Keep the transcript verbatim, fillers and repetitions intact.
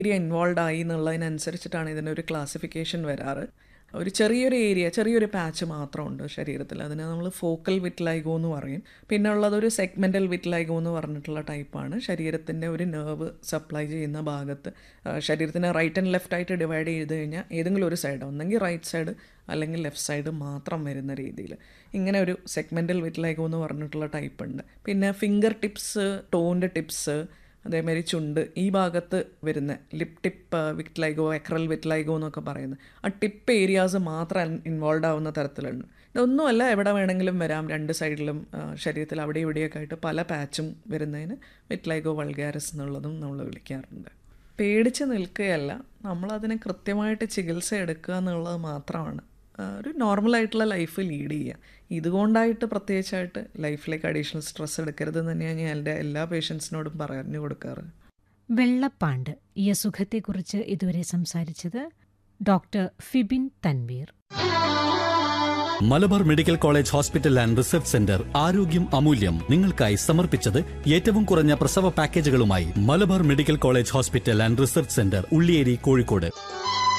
Area involve ആയി എന്നുള്ളതിനനുസരിച്ചിട്ടാണ് ഇതിനൊരു classification വരാറ്. ഒരു ചെറിയൊരു ഏരിയ, ചെറിയൊരു പാച്ച് മാത്രമുണ്ട് ശരീരത്തിൽ, അതിനെ നമ്മൾ ഫോക്കൽ വിറ്റ്ലൈഗോ എന്ന് പറയും. പിന്നെ ഉള്ളതൊരു സെഗ്മെൻ്റൽ വിറ്റ്ലൈഗോ എന്ന് പറഞ്ഞിട്ടുള്ള ടൈപ്പാണ്. ശരീരത്തിൻ്റെ ഒരു നെർവ് സപ്ലൈ ചെയ്യുന്ന ഭാഗത്ത്, ശരീരത്തിനെ റൈറ്റ് ആൻഡ് ലെഫ്റ്റ് ആയിട്ട് ഡിവൈഡ് ചെയ്ത് കഴിഞ്ഞാൽ ഏതെങ്കിലും ഒരു സൈഡ്, ഒന്നെങ്കിൽ റൈറ്റ് സൈഡ് അല്ലെങ്കിൽ ലെഫ്റ്റ് സൈഡ് മാത്രം വരുന്ന രീതിയിൽ ഇങ്ങനെ ഒരു സെഗ്മെൻ്റൽ വിറ്റ്ലൈഗോ എന്ന് പറഞ്ഞിട്ടുള്ള ടൈപ്പ് ഉണ്ട്. പിന്നെ ഫിംഗർ ടിപ്സ്, ടോൻ്റെ ടിപ്സ്, അതേമാതിരി ചുണ്ട് ഈ ഭാഗത്ത് വരുന്ന ലിപ് ടിപ്പ് വിറ്റ്ലൈഗോ, എക്രൽ വിറ്റ്ലൈഗോ എന്നൊക്കെ പറയുന്നത്, ആ ടിപ്പ് ഏരിയാസ് മാത്രം ഇൻവോൾവ് ആവുന്ന തരത്തിലുണ്ട്. ഇതൊന്നുമല്ല, എവിടെ വേണമെങ്കിലും വരാം. രണ്ട് സൈഡിലും ശരീരത്തിൽ അവിടെ ഇവിടെയൊക്കെ ആയിട്ട് പല പാച്ചും വരുന്നതിന് വിറ്റ്ലൈഗോ വൾഗാരിസ് എന്നുള്ളതും നമ്മൾ വിളിക്കാറുണ്ട്. പേടിച്ച് നിൽക്കുകയല്ല, നമ്മളതിനെ കൃത്യമായിട്ട് ചികിത്സ എടുക്കുക എന്നുള്ളത് മാത്രമാണ്. ഒരു നോർമലായിട്ടുള്ള ലൈഫ് ലീഡ് ചെയ്യുക. ഇതുകൊണ്ടായിട്ട് പ്രത്യേകിച്ചായിട്ട് ലൈഫിലേക്ക് അഡീഷണൽ സ്ട്രെസ് എടുക്കരുതെന്ന് തന്നെയാണ് ഞാൻ എൻ്റെ എല്ലാ പേഷ്യൻസിനോടും പറഞ്ഞു കൊടുക്കാറ്. വെള്ളപ്പാണ്ട് ഈ അസുഖത്തെക്കുറിച്ച് ഇതുവരെ സംസാരിച്ചത് doctor Fibin Tanveer. Malabar medical college hospital and research centre ആരോഗ്യം അമൂല്യം നിങ്ങൾക്കായി സമർപ്പിച്ചത് ഏറ്റവും കുറഞ്ഞ പ്രസവ പാക്കേജുകളുമായി Malabar medical college hospital and research centre, Ulliyeri, Kozhikode.